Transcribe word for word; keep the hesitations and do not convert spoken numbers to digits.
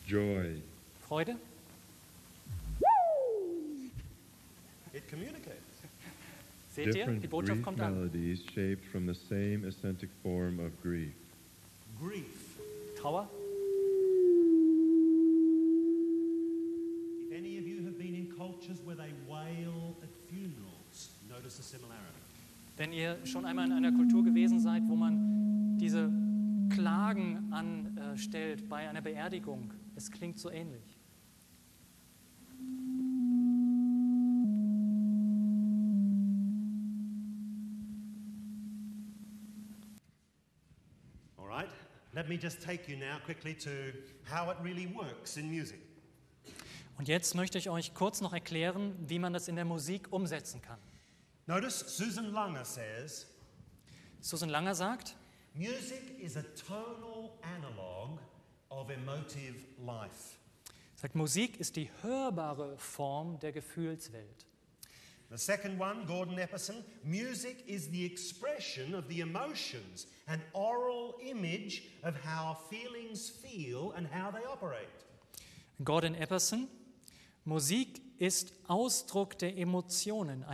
Joy. Freude. It communicates. Seht ihr, die Different Botschaft grief kommt an. melodies shaped from the same acentic form of grief. Grief. Trauer. If any of you have been in cultures where they wail at funerals, notice the similarity. Wenn ihr schon einmal in einer Kultur gewesen seid, wo man diese Klagen anstellt bei einer Beerdigung, es klingt so ähnlich. All right, let me just take you now quickly to how it really works in music. Und jetzt möchte ich euch kurz noch erklären, wie man das in der Musik umsetzen kann. Notice Susan Langer says, Susan Langer sagt, music is a tonal analog of emotive life. sagt, Musik ist die hörbare Form der Gefühlswelt. The second one, Gordon Epperson, music is the expression of the emotions, an oral image of how feelings feel and how they operate. Gordon Epperson, Musik ist Ausdruck der Emotionen,